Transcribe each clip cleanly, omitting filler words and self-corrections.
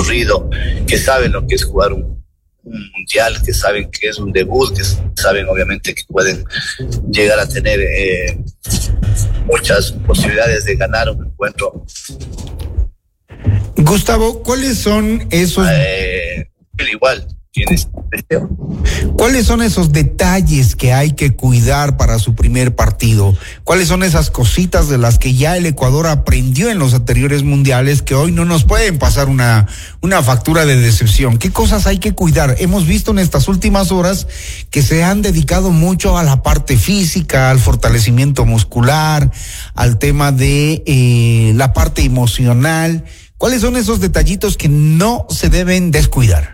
recorrido, que saben lo que es jugar un mundial, que saben que es un debut, que saben obviamente que pueden llegar a tener muchas posibilidades de ganar un encuentro. Gustavo, ¿cuáles son esos? Igual tienes. ¿Cuáles son esos detalles que hay que cuidar para su primer partido? ¿Cuáles son esas cositas de las que ya el Ecuador aprendió en los anteriores mundiales que hoy no nos pueden pasar una factura de decepción? ¿Qué cosas hay que cuidar? Hemos visto en estas últimas horas que se han dedicado mucho a la parte física, al fortalecimiento muscular, al tema de la parte emocional. ¿Cuáles son esos detallitos que no se deben descuidar?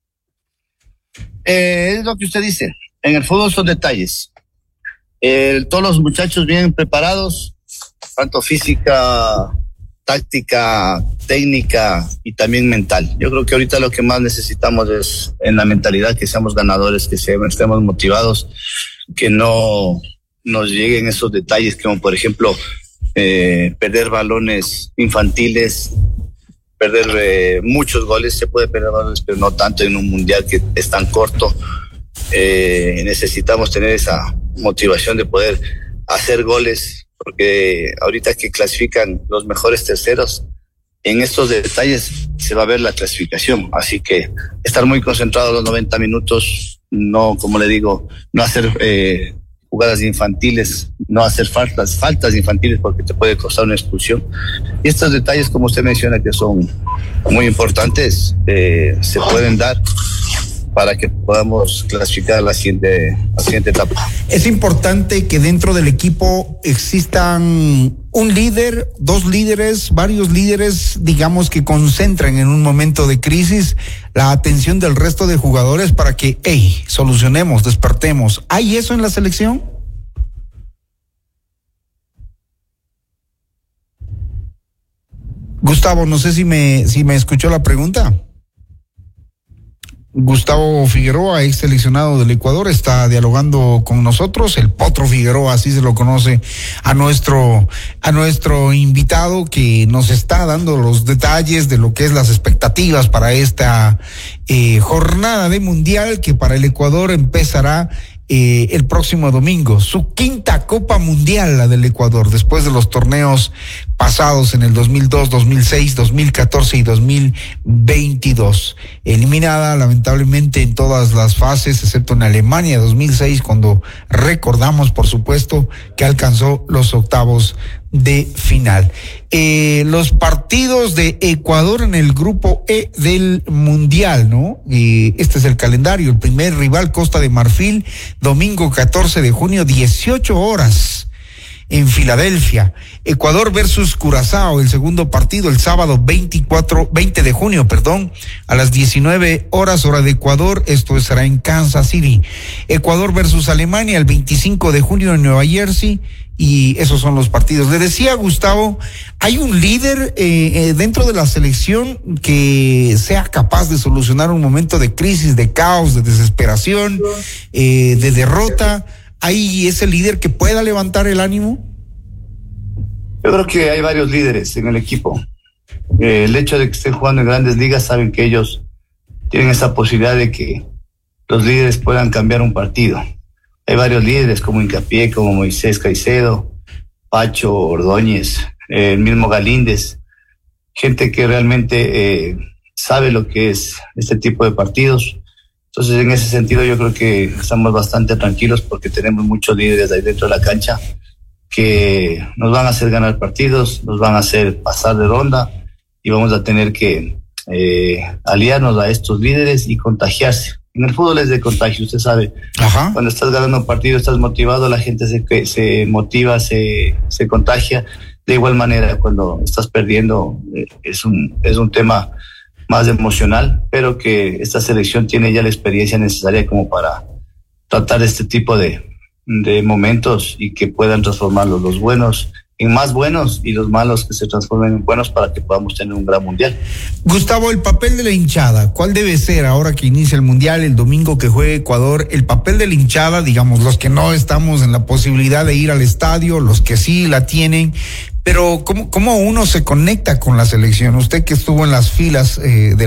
Es lo que usted dice, en el fútbol son detalles. Todos los muchachos bien preparados, tanto física, táctica, técnica y también mental. Yo creo que ahorita lo que más necesitamos es en la mentalidad que seamos ganadores, que estemos motivados, que no nos lleguen esos detalles como por ejemplo perder balones infantiles, perder muchos goles. Se puede perder goles, pero no tanto en un mundial que es tan corto. Necesitamos tener esa motivación de poder hacer goles, porque ahorita que clasifican los mejores terceros, en estos detalles se va a ver la clasificación. Así que estar muy concentrado los 90 minutos, no, como le digo, no hacer jugadas infantiles, no hacer faltas infantiles porque te puede costar una expulsión. Y estos detalles, como usted menciona, que son muy importantes, se pueden dar para que podamos clasificar a la siguiente etapa. Es importante que dentro del equipo existan un líder, dos líderes, varios líderes, digamos, que concentren en un momento de crisis la atención del resto de jugadores para que, solucionemos, despertemos. ¿Hay eso en la selección? Gustavo, no sé si me escuchó la pregunta. Gustavo Figueroa, ex seleccionado del Ecuador, está dialogando con nosotros, el Potro Figueroa, así se lo conoce a nuestro invitado, que nos está dando los detalles de lo que es las expectativas para esta jornada de mundial, que para el Ecuador empezará el próximo domingo, su quinta Copa Mundial, la del Ecuador, después de los torneos pasados en el 2002, 2006, 2014 y 2022. Eliminada lamentablemente en todas las fases, excepto en Alemania 2006, cuando recordamos, por supuesto, que alcanzó los octavos de final. Los partidos de Ecuador en el grupo E del Mundial, ¿no? Este es el calendario. El primer rival, Costa de Marfil, domingo 14 de junio, 18 horas. En Filadelfia. Ecuador versus Curazao, el segundo partido el sábado 20 de junio, a las 19 horas hora de Ecuador. Esto será en Kansas City. Ecuador versus Alemania el 25 de junio en Nueva Jersey. Y esos son los partidos. Le decía a Gustavo, ¿hay un líder dentro de la selección que sea capaz de solucionar un momento de crisis, de caos, de desesperación, de derrota? ¿Hay ese líder que pueda levantar el ánimo? Yo creo que hay varios líderes en el equipo. El hecho de que estén jugando en grandes ligas, saben que ellos tienen esa posibilidad de que los líderes puedan cambiar un partido. Hay varios líderes como Hincapié, como Moisés Caicedo, Pacho Ordóñez, el mismo Galíndez, gente que realmente sabe lo que es este tipo de partidos. Entonces, en ese sentido, yo creo que estamos bastante tranquilos porque tenemos muchos líderes ahí dentro de la cancha que nos van a hacer ganar partidos, nos van a hacer pasar de ronda y vamos a tener que aliarnos a estos líderes y contagiarse. En el fútbol es de contagio, usted sabe. Ajá. Cuando estás ganando un partido, estás motivado, la gente se motiva, se contagia. De igual manera, cuando estás perdiendo, es un tema más emocional, pero que esta selección tiene ya la experiencia necesaria como para tratar este tipo de momentos y que puedan transformarlos los buenos en más buenos y los malos que se transformen en buenos para que podamos tener un gran mundial. Gustavo, el papel de la hinchada, ¿cuál debe ser ahora que inicia el mundial, el domingo que juegue Ecuador? El papel de la hinchada, digamos, los que no estamos en la posibilidad de ir al estadio, los que sí la tienen, pero ¿cómo uno se conecta con la selección? Usted que estuvo en las filas de